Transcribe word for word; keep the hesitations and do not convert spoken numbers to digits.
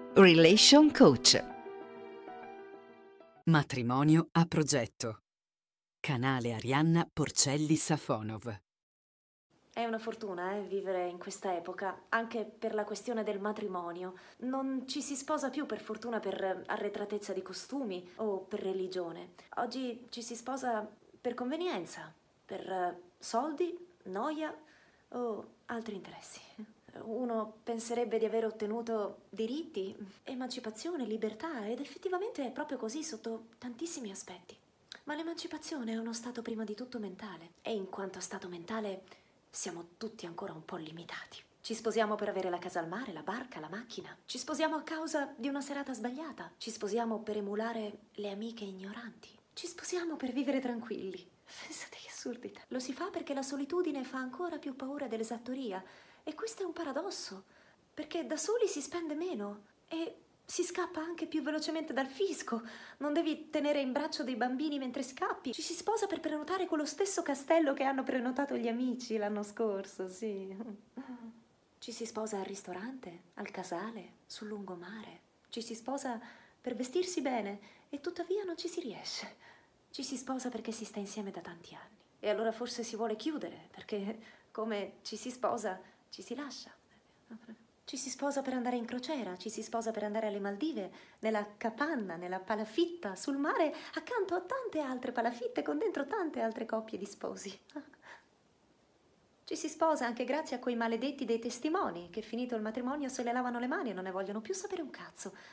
Relation Coach. Matrimonio a progetto. Canale Arianna Porcelli Safonov. È una fortuna, eh, vivere in questa epoca, anche per la questione del matrimonio. Non ci si sposa più, per fortuna, per arretratezza di costumi o per religione. Oggi ci si sposa per convenienza, per eh, soldi, noia o altri interessi. Uno penserebbe di aver ottenuto diritti, emancipazione, libertà, ed effettivamente è proprio così sotto tantissimi aspetti. Ma l'emancipazione è uno stato prima di tutto mentale, e in quanto stato mentale siamo tutti ancora un po' limitati. Ci sposiamo per avere la casa al mare, la barca, la macchina. Ci sposiamo a causa di una serata sbagliata. Ci sposiamo per emulare le amiche ignoranti. Ci sposiamo per vivere tranquilli. Pensate che assurdità. Lo si fa perché la solitudine fa ancora più paura dell'esattoria. E questo è un paradosso, perché da soli si spende meno e si scappa anche più velocemente dal fisco. Non devi tenere in braccio dei bambini mentre scappi. Ci si sposa per prenotare quello stesso castello che hanno prenotato gli amici l'anno scorso, sì. Ci si sposa al ristorante, al casale, sul lungomare. Ci si sposa per vestirsi bene e tuttavia non ci si riesce. Ci si sposa perché si sta insieme da tanti anni. E allora forse si vuole chiudere, perché come ci si sposa, ci si lascia. Ci si sposa per andare in crociera, ci si sposa per andare alle Maldive, nella capanna, nella palafitta, sul mare, accanto a tante altre palafitte, con dentro tante altre coppie di sposi. Ci si sposa anche grazie a quei maledetti dei testimoni, che finito il matrimonio se le lavano le mani e non ne vogliono più sapere un cazzo.